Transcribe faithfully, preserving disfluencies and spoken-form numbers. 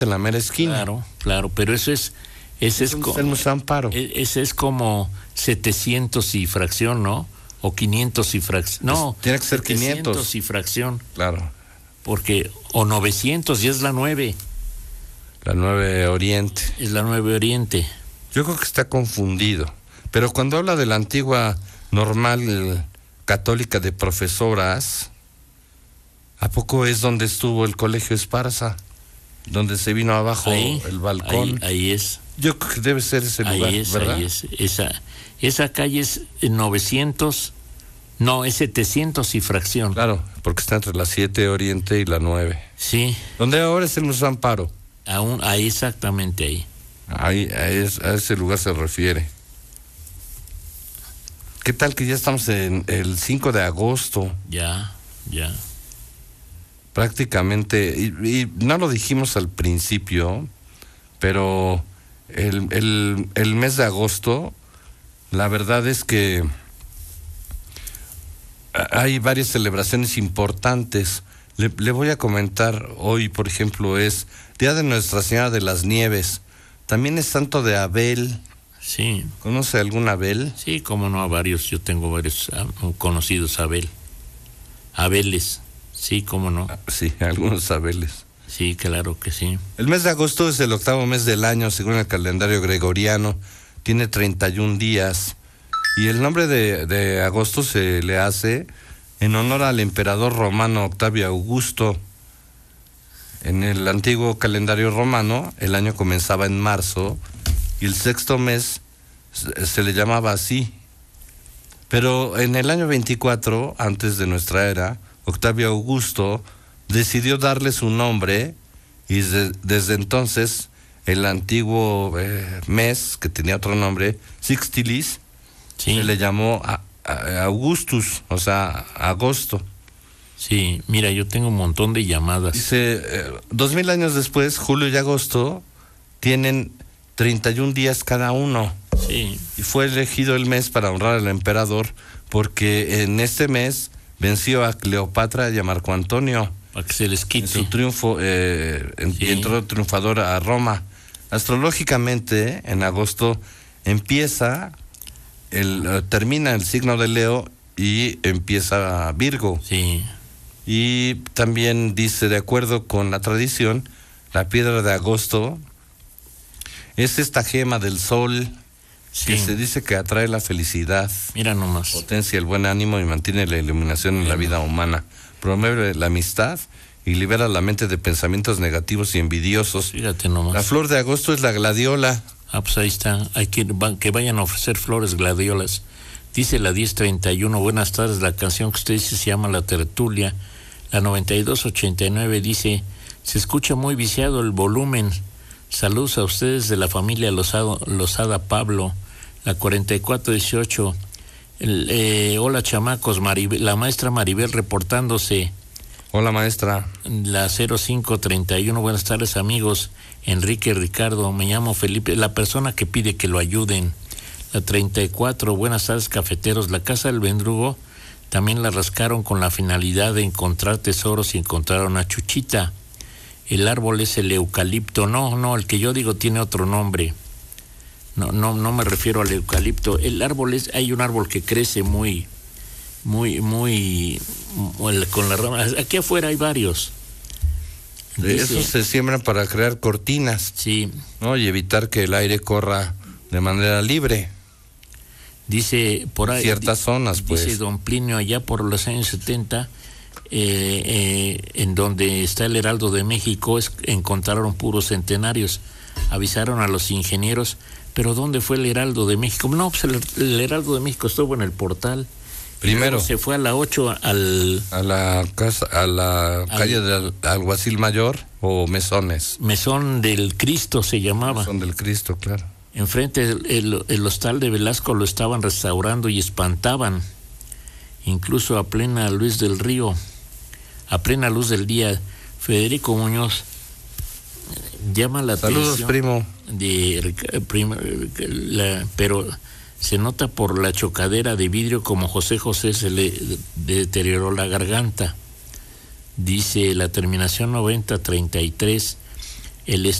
en la mera esquina. Claro, claro, pero eso es... Ese es, es el Museo Amparo. Ese es como setecientos y fracción, ¿no? O quinientos y fracción. No, pues tiene que ser quinientos y fracción. Claro. Porque, o novecientos, y es la nueve. La nueve Oriente. Es la nueve Oriente. Yo creo que está confundido. Pero cuando habla de la antigua normal católica de profesoras, ¿a poco es donde estuvo el Colegio Esparza? Donde se vino abajo ahí, el balcón. Ahí, ahí es. Yo creo que debe ser ese ahí lugar, es, ¿verdad? Ahí es. Esa, esa calle es novecientos, no, es setecientos y fracción. Claro, porque está entre la siete Oriente y la nueve. Sí. ¿Dónde ahora es el Museo Amparo? Aún, ahí exactamente ahí. Ahí, ahí es, a ese lugar se refiere. ¿Qué tal que ya estamos en el cinco de agosto? Ya, ya. Prácticamente, y, y no lo dijimos al principio, pero el, el, el mes de agosto, la verdad es que hay varias celebraciones importantes. Le, le voy a comentar hoy, por ejemplo, es Día de Nuestra Señora de las Nieves. También es Santo de Abel. Sí. ¿Conoce algún Abel? Sí, cómo no, a varios. Yo tengo varios uh, conocidos Abel. Abeles. Sí, cómo no. Sí, algunos Abeles. Sí, claro que sí. El mes de agosto es el octavo mes del año, según el calendario gregoriano. Tiene treinta y un días. Y el nombre de, de agosto se le hace en honor al emperador romano Octavio Augusto. En el antiguo calendario romano, el año comenzaba en marzo y el sexto mes se, se le llamaba así. Pero en el año veinticuatro, antes de nuestra era, Octavio Augusto decidió darle su nombre y de, desde entonces el antiguo eh, mes, que tenía otro nombre, Sixtilis, sí, se le llamó a, a Augustus, o sea, agosto. Sí, mira, yo tengo un montón de llamadas. Dice, eh, dos mil años después, julio y agosto tienen treinta y un días cada uno. Sí. Y fue elegido el mes para honrar al emperador porque en este mes venció a Cleopatra y a Marco Antonio. Para que se les quite. En su triunfo, eh, en, sí. entró triunfador a Roma. Astrológicamente, en agosto empieza, el uh, termina el signo de Leo y empieza Virgo. Sí. Y también dice, de acuerdo con la tradición, la piedra de agosto es esta gema del sol, sí, que se dice que atrae la felicidad. Mira nomás. Potencia el buen ánimo y mantiene la iluminación en la vida humana. Promueve la amistad y libera la mente de pensamientos negativos y envidiosos. Fíjate nomás. La flor de agosto es la gladiola. Ah, pues ahí está. Hay que, que vayan a ofrecer flores gladiolas. Dice la diez treinta y uno, buenas tardes, la canción que usted dice se llama La Tertulia. La noventa y dos ochenta y nueve dice, se escucha muy viciado el volumen. Saludos a ustedes de la familia Lozada, Lozada Pablo. La cuarenta y cuatro dieciocho, el, eh, hola chamacos, Maribel, la maestra Maribel reportándose. Hola maestra. La cero cinco treinta y uno, buenas tardes amigos, Enrique Ricardo, me llamo Felipe, la persona que pide que lo ayuden. La treinta y cuatro, buenas tardes cafeteros, la casa del Vendrugo también la rascaron con la finalidad de encontrar tesoros y encontraron a Chuchita. El árbol es el eucalipto, no, no, el que yo digo tiene otro nombre. No, no, no me refiero al eucalipto. El árbol es, hay un árbol que crece muy, muy, muy, muy con las ramas. Aquí afuera hay varios. Dice, esos se siembran para crear cortinas. Sí. ¿No? Y evitar que el aire corra de manera libre. Dice por ahí. Ciertas di, zonas, pues. Dice don Plinio, allá por los años setenta, eh, eh, en donde está el Heraldo de México, es, encontraron puros centenarios. Avisaron a los ingenieros, pero ¿dónde fue el Heraldo de México? No, pues el, el Heraldo de México estuvo en el portal. Primero. Se fue a la ocho al... A la casa, a la al, calle del Alguacil Mayor o Mesones. Mesón del Cristo se llamaba. Mesón del Cristo, claro. Enfrente el, el, el hostal de Velasco lo estaban restaurando y espantaban. Incluso a plena luz del río, a plena luz del día, Federico Muñoz llama la Saludos, atención. primo. De, primo la, pero se nota por la chocadera de vidrio como José José se le deterioró la garganta. Dice la terminación noventa treinta y tres, el